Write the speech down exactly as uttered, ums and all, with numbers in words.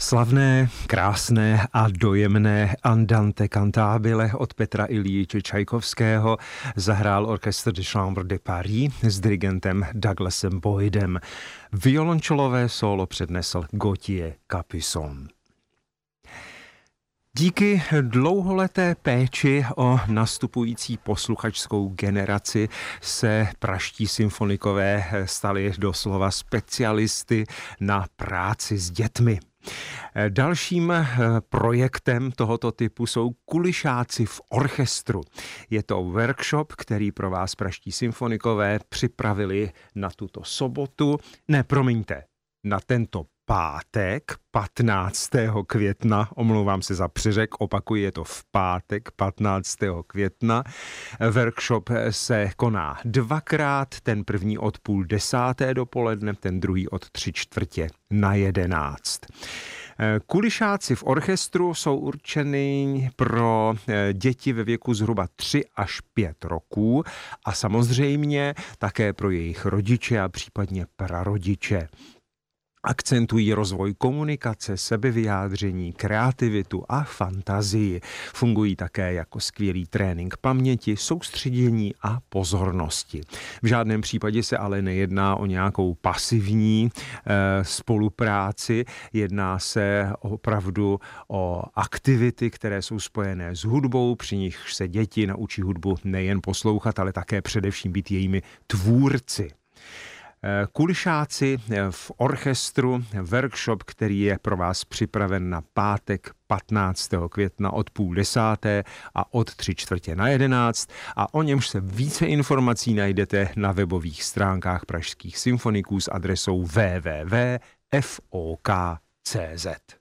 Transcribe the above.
Slavné, krásné a dojemné Andante cantabile od Petra Iljiče Čajkovského zahrál orchestr de Chambre de Paris s dirigentem Douglasem Boydem. Violončelové sólo přednesl Gauthier Capuçon. Díky dlouholeté péči o nastupující posluchačskou generaci se pražští symfonikové stali doslova specialisty na práci s dětmi. Dalším projektem tohoto typu jsou kulišáci v orchestru. Je to workshop, který pro vás pražští symfonikové připravili na tuto sobotu. Ne, promiňte, na tento pátek, patnáctého května, omlouvám se za přeřek, opakuji, je to v pátek, patnáctého května. Workshop se koná dvakrát, ten první od půl desáté dopoledne, ten druhý od tři čtvrtě na jedenáct. Kulišáci v orchestru jsou určeny pro děti ve věku zhruba tři až pět roků a samozřejmě také pro jejich rodiče a případně prarodiče. Akcentují rozvoj komunikace, sebevyjádření, kreativitu a fantazii. Fungují také jako skvělý trénink paměti, soustředění a pozornosti. V žádném případě se ale nejedná o nějakou pasivní e, spolupráci. Jedná se opravdu o aktivity, které jsou spojené s hudbou, při nich se děti naučí hudbu nejen poslouchat, ale také především být jejími tvůrci. Kulišáci v orchestru, workshop, který je pro vás připraven na pátek patnáctého května od půl desáté a od tři čtvrtě na jedenáct a o němž se více informací najdete na webových stránkách pražských symfoniků s adresou w w w tečka f o k tečka c z.